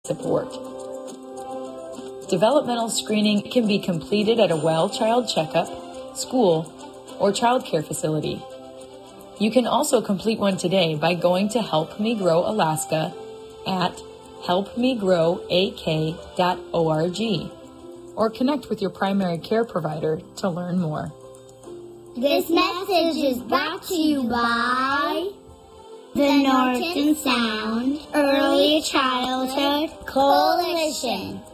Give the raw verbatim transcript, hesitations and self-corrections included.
support. Developmental screening can be completed at a well child checkup, school, or child care facility. You can also complete one today by going to Help Me Grow Alaska at help me grow a k dot org or connect with your primary care provider to learn more. This message is brought to you by the North and Sound Early Childhood Coalition.